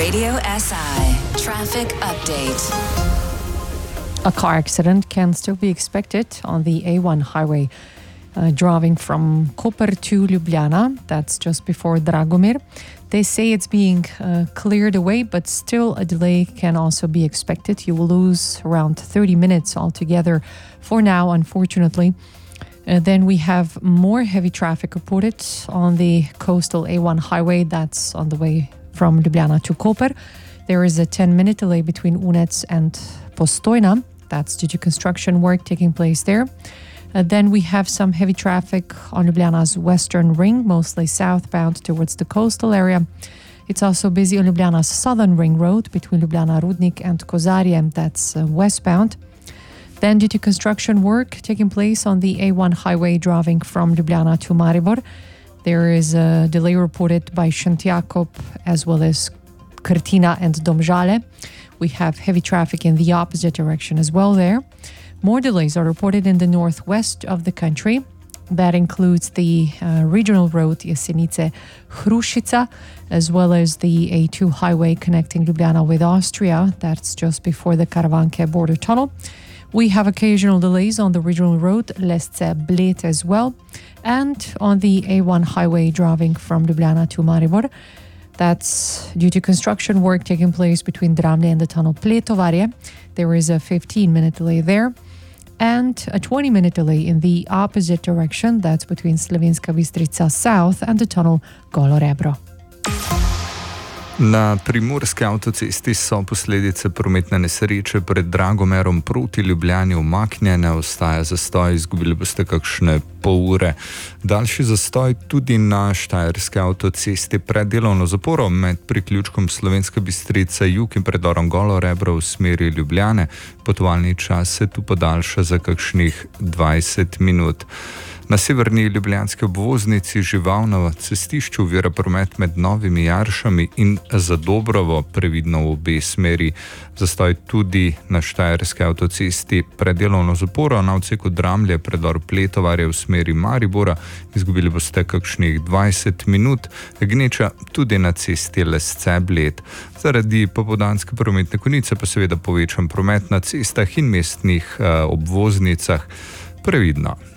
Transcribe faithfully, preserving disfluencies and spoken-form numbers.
Radio S I traffic update. A car accident can still be expected on the A one highway uh, driving from Koper to Ljubljana. That's just before Dragomir. They say it's being uh, cleared away, but still a delay can also be expected. You will lose around thirty minutes altogether for now, unfortunately. Uh, then we have more heavy traffic reported on the coastal A one highway. That's on the way from Ljubljana to Koper. There is a ten-minute delay between Unec and Postojna. That's due to construction work taking place there. Uh, then we have some heavy traffic on Ljubljana's western ring, mostly southbound towards the coastal area. It's also busy on Ljubljana's southern ring road between Ljubljana Rudnik and Kozarje, that's uh, westbound. Then due to construction work taking place on the A one highway driving from Ljubljana to Maribor, there is a delay reported by Šentjakov as well as Krtina and Domžale. We have heavy traffic in the opposite direction as well there. More delays are reported in the northwest of the country. That includes the uh, regional road Jesenice-Hrušica, as well as the A two highway connecting Ljubljana with Austria. That's just before the Karavanke border tunnel. We have occasional delays on the regional road Lesce-Bled as well, and on the A one highway driving from Ljubljana to Maribor. That's due to construction work taking place between Dramlje and the tunnel Pletovarje. There is a fifteen-minute delay there, and a twenty-minute delay in the opposite direction. That's between Slovenska Bistrica South and the tunnel Golo Rebro. Na primorski avtocesti so posledice prometne nesreče pred Dragomerom proti Ljubljani umaknjene, ostaja zastoj, izgubili boste kakšne pol ure. Daljši zastoj tudi na štajerski avtocesti pred delovno zaporo med priključkom Slovenska Bistrica jug in predorom Golo Rebro v smeri Ljubljane. Potovalni čas se tu podaljša za kakšnih dvajset minut. Na severni ljubljanski obvoznici Živalno cestišču ovira promet med Novimi Jaršami in Zadobrovo, previdno v obe smeri. Zastoj tudi na štajerski avtocesti pred delovno zaporo na odseku Dramlje predor Pletovarje v smeri Maribora. Izgubili boste kakšnih dvajset minut. Gneča tudi na cesti Lesce-Bled. Zaradi popoldanske prometne konice pa seveda povečan promet na cestah in mestnih uh, obvoznicah. Previdno.